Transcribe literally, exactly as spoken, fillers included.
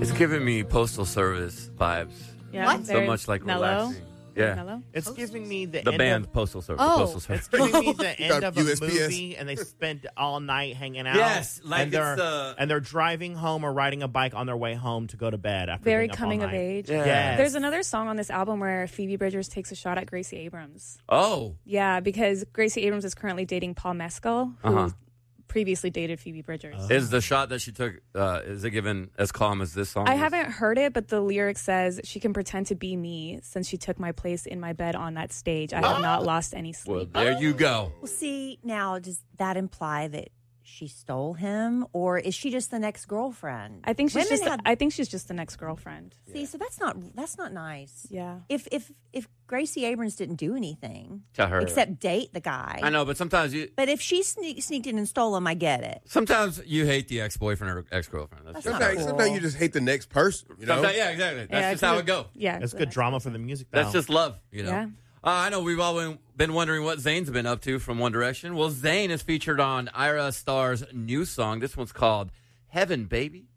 It's giving me Postal Service vibes. Yeah, What? So much like mellow. relaxing. Yeah. Mellow. It's giving me the, The end band of, Postal Service. Oh. Postal Service. It's giving me the end got of a U S P S. movie, and they spent all night hanging out. Yes, like and they're it's the- and they're driving home or riding a bike on their way home to go to bed after Very being up all coming of night. age. Yeah. Yes. There's another song on this album where Phoebe Bridgers takes a shot at Gracie Abrams. Oh. Yeah, because Gracie Abrams is currently dating Paul Mescal, who Uh-huh. previously dated Phoebe Bridgers. Is the shot that she took, uh, is it given as calm as this song? I is? haven't heard it, but the lyric says she can pretend to be me since she took my place in my bed on that stage. I have not lost any Well, sleep. there you go. Well, see, now does that imply that she stole him, or is she just the next girlfriend? I think she's Women just. have- I think she's just the next girlfriend. see, so that's not that's not nice. Yeah. If if if Gracie Abrams didn't do anything To her. except date the guy, I know, but sometimes you But if she sneak, sneaked in and stole him, I get it. sometimes you hate the ex-boyfriend or ex-girlfriend. That's, That's just not how Sometimes, it- cool. sometimes you just hate the next person, you know? Sometimes- yeah, exactly. That's Yeah, just it's how good- it go. Yeah, That's good drama for the music. Though. That's just love, you know. Yeah. Uh, I know we've all been, been wondering what Zayn's been up to from One Direction. Well, Zayn is featured on Ira Starr's new song. This one's called Heaven, Baby.